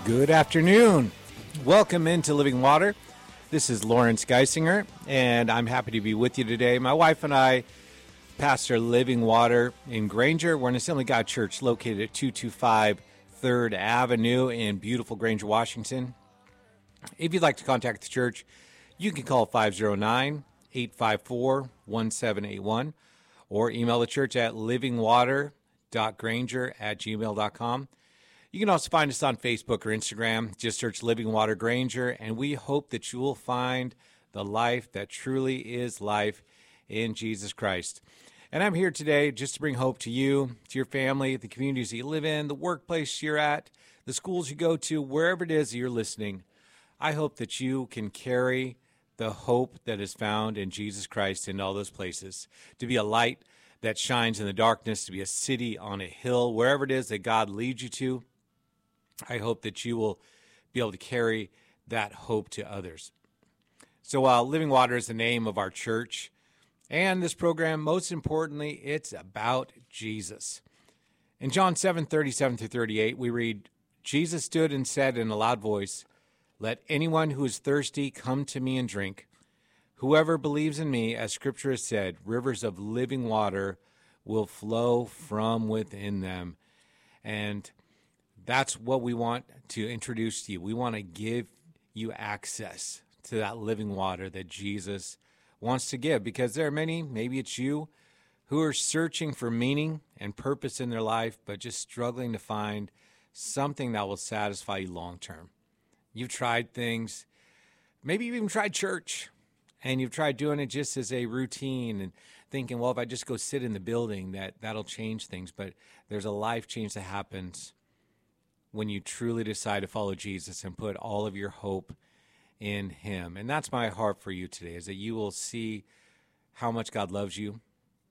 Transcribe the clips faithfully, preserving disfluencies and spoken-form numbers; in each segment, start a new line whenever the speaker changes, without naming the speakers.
Good afternoon. Welcome into Living Water. This is Lawrence Geisinger, and I'm happy to be with you today. My wife and I pastor Living Water in Granger. We're in Assembly of God Church located at two two five third Avenue in beautiful Granger, Washington. If you'd like to contact the church, you can call five oh nine, eight five four, one seven eight one or email the church at livingwater.granger at gmail dot com. You can also find us on Facebook or Instagram. Just search Living Water Granger, and we hope that you will find the life that truly is life in Jesus Christ. And I'm here today just to bring hope to you, to your family, the communities that you live in, the workplace you're at, the schools you go to, wherever it is that you're listening. I hope that you can carry the hope that is found in Jesus Christ in all those places, to be a light that shines in the darkness, to be a city on a hill, wherever it is that God leads you to. I hope that you will be able to carry that hope to others. So while uh, Living Water is the name of our church and this program, most importantly, it's about Jesus. In John seven, thirty-seven through thirty-eight, we read, Jesus stood and said in a loud voice, "Let anyone who is thirsty come to me and drink. Whoever believes in me, as Scripture has said, rivers of living water will flow from within them." And that's what we want to introduce to you. We want to give you access to that living water that Jesus wants to give, because there are many, maybe it's you, who are searching for meaning and purpose in their life, but just struggling to find something that will satisfy you long term. You've tried things, maybe you've even tried church, and you've tried doing it just as a routine and thinking, well, if I just go sit in the building, that, that'll change things. But there's a life change that happens when you truly decide to follow Jesus and put all of your hope in him. And that's my heart for you today, is that you will see how much God loves you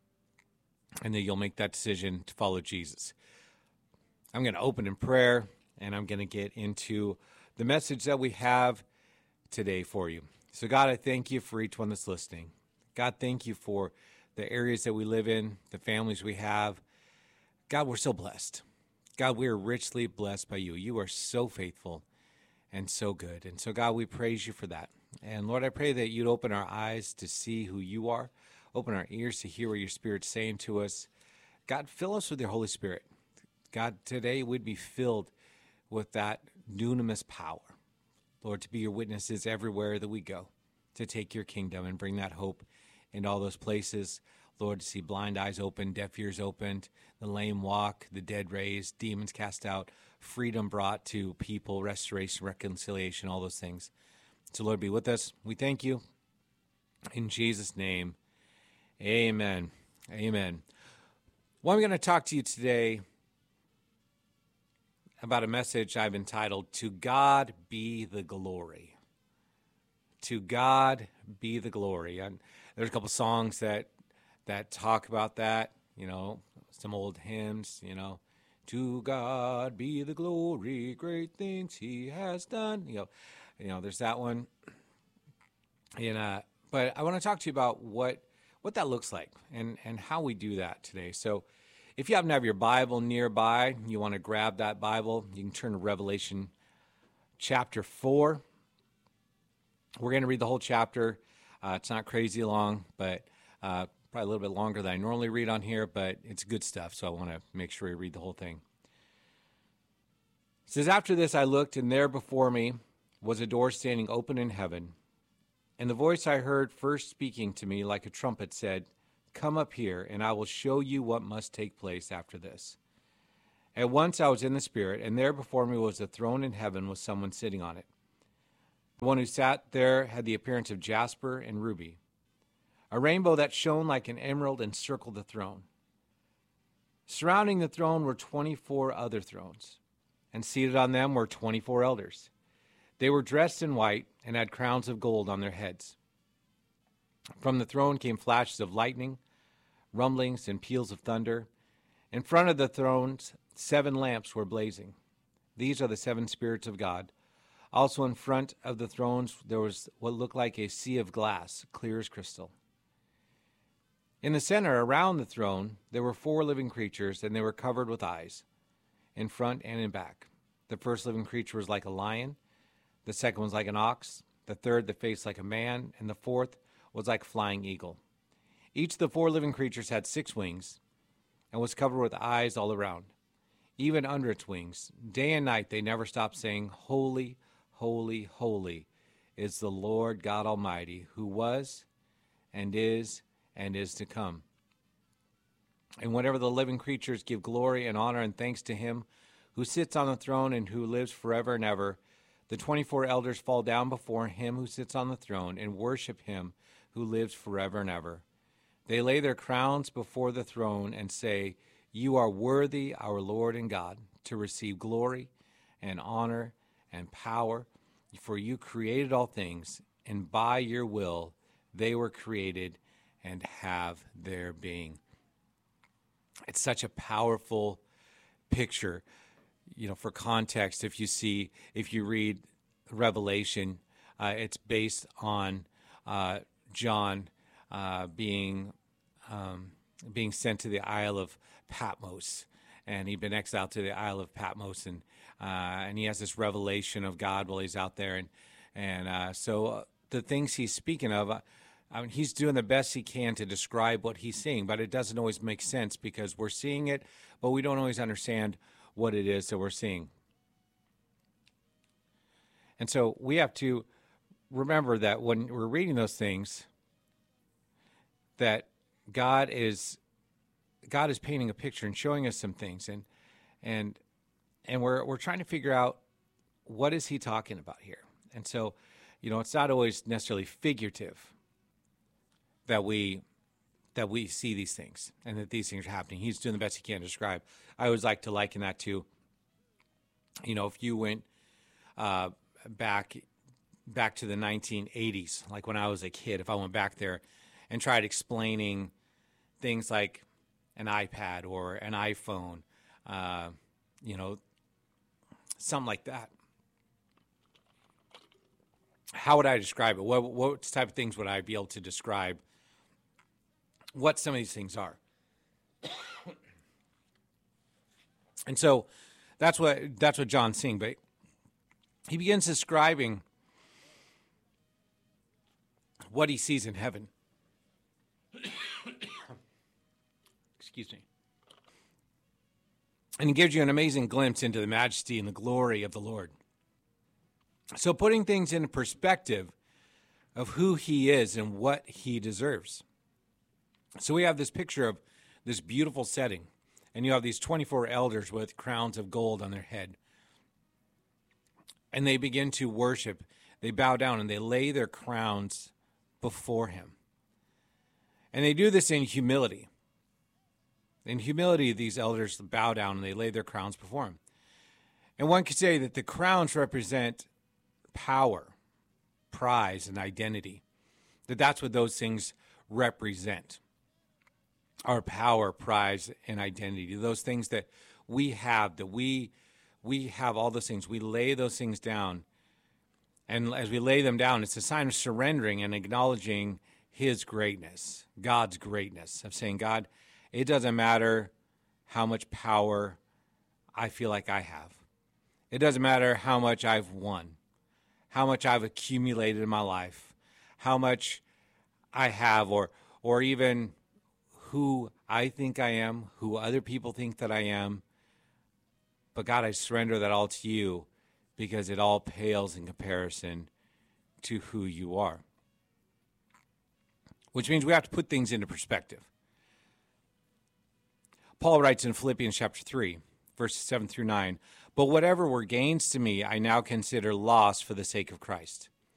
and that you'll make that decision to follow Jesus. I'm going to open in prayer, and I'm going to get into the message that we have today for you. So God, I thank you for each one that's listening. God, thank you for the areas that we live in, the families we have. God, we're so blessed. God, we are richly blessed by you. You are so faithful and so good. And so, God, we praise you for that. And Lord, I pray that you'd open our eyes to see who you are, open our ears to hear what your Spirit's saying to us. God, fill us with your Holy Spirit. God, today we'd be filled with that dunamis power, Lord, to be your witnesses everywhere that we go, to take your kingdom and bring that hope in all those places. Lord, to see blind eyes opened, deaf ears opened, the lame walk, the dead raised, demons cast out, freedom brought to people, restoration, reconciliation, all those things. So, Lord, be with us. We thank you. In Jesus' name, amen. Amen. Well, I'm going to talk to you today about a message I've entitled, To God Be the Glory. To God Be the Glory. And there's a couple songs that that talk about that, you know, some old hymns, you know, to God be the glory, great things he has done. You know, you know, there's that one. And uh, but I want to talk to you about what what that looks like and, and how we do that today. So if you happen to have your Bible nearby, you want to grab that Bible, you can turn to Revelation chapter four. We're going to read the whole chapter. Uh, it's not crazy long, but uh, probably a little bit longer than I normally read on here, but it's good stuff, so I want to make sure we read the whole thing. It says, "After this I looked, and there before me was a door standing open in heaven. And the voice I heard first speaking to me like a trumpet said, 'Come up here, and I will show you what must take place after this.' At once I was in the Spirit, and there before me was a throne in heaven with someone sitting on it. The one who sat there had the appearance of jasper and ruby. A rainbow that shone like an emerald encircled the throne. Surrounding the throne were twenty-four other thrones, and seated on them were twenty-four elders. They were dressed in white and had crowns of gold on their heads. From the throne came flashes of lightning, rumblings, and peals of thunder. In front of the thrones, seven lamps were blazing. These are the seven spirits of God. Also in front of the thrones there was what looked like a sea of glass, clear as crystal. In the center, around the throne, there were four living creatures, and they were covered with eyes, in front and in back. The first living creature was like a lion. The second was like an ox. The third, the face like a man. And the fourth was like a flying eagle. Each of the four living creatures had six wings and was covered with eyes all around, even under its wings. Day and night they never stopped saying, "Holy, holy, holy is the Lord God Almighty, who was and is and is to come." And whenever the living creatures give glory and honor and thanks to him who sits on the throne and who lives forever and ever, the twenty-four elders fall down before him who sits on the throne and worship him who lives forever and ever. They lay their crowns before the throne and say, "You are worthy, our Lord and God, to receive glory and honor and power, for you created all things, and by your will they were created and have their being." It's such a powerful picture. You know, for context, if you see, if you read Revelation, uh, it's based on uh, John uh, being um, being sent to the Isle of Patmos, and he'd been exiled to the Isle of Patmos, and uh, and he has this revelation of God while he's out there, and and uh, so uh, the things he's speaking of. Uh, I mean, he's doing the best he can to describe what he's seeing, but it doesn't always make sense because we're seeing it, but we don't always understand what it is that we're seeing. And so we have to remember that when we're reading those things, that God is God is painting a picture and showing us some things, and and and we're we're trying to figure out what is he talking about here. And so, you know, it's not always necessarily figurative that we that we see these things and that these things are happening. He's doing the best he can to describe. I always like to liken that to, you know, if you went uh, back back to the nineteen eighties, like when I was a kid, if I went back there and tried explaining things like an iPad or an iPhone, uh, you know, something like that, how would I describe it? What, what type of things would I be able to describe what some of these things are? And so that's what that's what John's seeing. But he begins describing what he sees in heaven. Excuse me. And he gives you an amazing glimpse into the majesty and the glory of the Lord. So putting things in perspective of who he is and what he deserves. So we have this picture of this beautiful setting, and you have these twenty-four elders with crowns of gold on their head. And they begin to worship. They bow down and they lay their crowns before him. And they do this in humility. In humility, these elders bow down and they lay their crowns before him. And one could say that the crowns represent power, prize, and identity. That that's what those things represent. Our power, prize, and identity. Those things that we have, that we we have all those things. We lay those things down. And as we lay them down, it's a sign of surrendering and acknowledging his greatness, God's greatness, of saying, God, it doesn't matter how much power I feel like I have. It doesn't matter how much I've won, how much I've accumulated in my life, how much I have, or or even who I think I am, who other people think that I am. But God, I surrender that all to you because it all pales in comparison to who you are. Which means we have to put things into perspective. Paul writes in Philippians chapter three, verses seven through nine, "But whatever were gains to me, I now consider loss for the sake of Christ.